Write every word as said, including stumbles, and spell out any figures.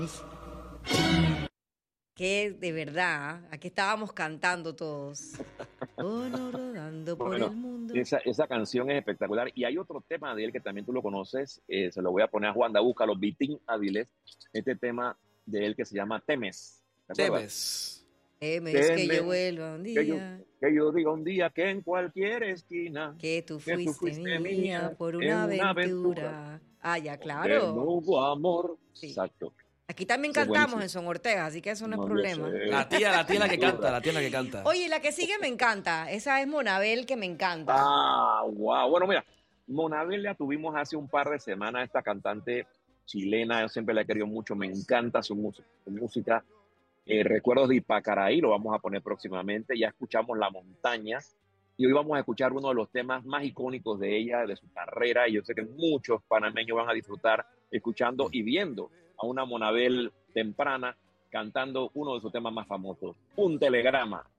Que de verdad, aquí estábamos cantando todos. Uno rodando por Bueno, el mundo. esa, esa canción es espectacular. Y hay otro tema de él que también tú lo conoces. Eh, se lo voy a poner a Juan Dabuca, los Vitín Áviles. Este tema de él que se llama Temes. ¿Te acuerdas? Temes. Temes que yo Temes vuelva un que yo, día, que yo diga un día que en cualquier esquina que tú que tú fuiste fuiste mía mía por en una una aventura aventura. Ah, ya, donde no claro. hubo amor. Sí. Exacto. Aquí también Ese es cantamos buenísimo. en Son Ortega, así que eso no es No, yo problema. sé. La tía, la tía la que Sin canta, duda. la tía la que canta. Oye, la que sigue me encanta. Esa es Monabel, que me encanta. Ah, wow. Bueno, mira, Monabel la tuvimos hace un par de semanas, esta cantante chilena, yo siempre la he querido mucho, me encanta su, mus- su música. Eh, Recuerdos de Ipacaraí, lo vamos a poner próximamente, ya escuchamos La Montaña y hoy vamos a escuchar uno de los temas más icónicos de ella, de su carrera, y yo sé que muchos panameños van a disfrutar escuchando y viendo a una Monabel temprana cantando uno de sus temas más famosos, Un Telegrama.